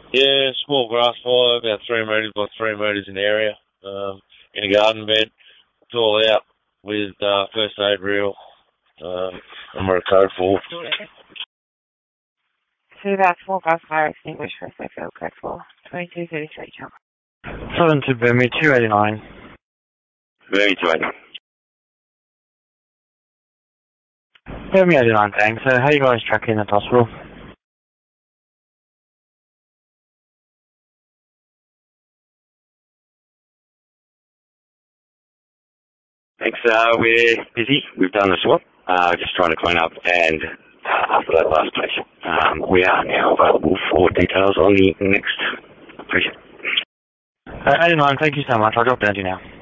Yeah, small grass fire, about 3 metres by 3 metres in area, in a garden bed. It's all out with first aid reel, and we're a code 4. So that small grass fire extinguished first aid reel code 4. 2233 Chum. Southern to Burmy 289. Burmy 289. Burmy 89, thanks. So how are you guys tracking at hospital? Thanks, we're busy. We've done the swap, just trying to clean up, and after that last patient, we are now available for details on the next patient. 89, thank you so much. I'll drop down to you now.